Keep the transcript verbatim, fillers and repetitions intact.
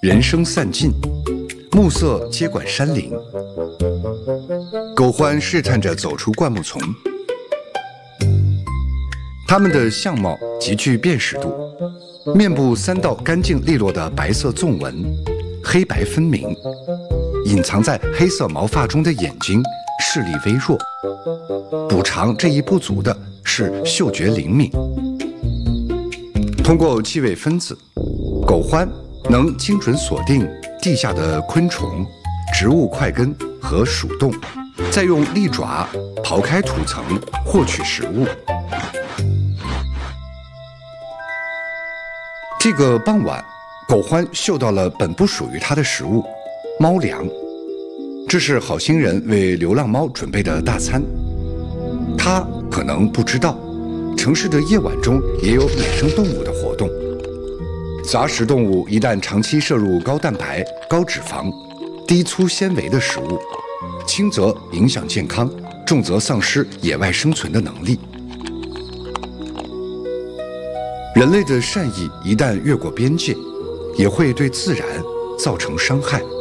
人声散尽，暮色接管山林。狗獾试探着走出灌木丛，它们的相貌极具辨识度，面部三道干净利落的白色纵纹，黑白分明。隐藏在黑色毛发中的眼睛视力微弱，补偿这一不足的是嗅觉灵敏。通过气味分子，狗獾能精准锁定地下的昆虫、植物块根和鼠洞，再用利爪刨开土层获取食物。这个傍晚，狗獾嗅到了本不属于它的食物——猫粮。这是好心人为流浪猫准备的大餐。它可能不知道，城市的夜晚中也有野生动物的活动。杂食动物一旦长期摄入高蛋白、高脂肪、低粗纤维的食物，轻则影响健康，重则丧失野外生存的能力。人类的善意一旦越过边界，也会对自然造成伤害。